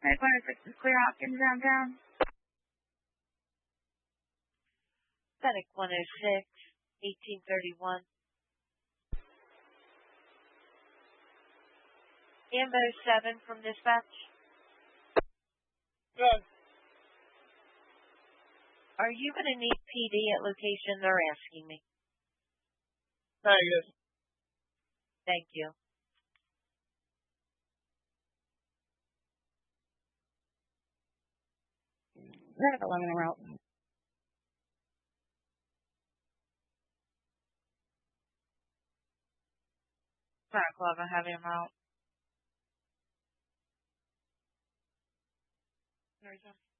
946 is Clear Hopkins downtown. Fennec 106, 1831. Ambo 7 from dispatch. Good. Are you going to need PD at location? They're asking me. Yes. Thank you. That 11 en route. Fennec 11, heavy en route. There's a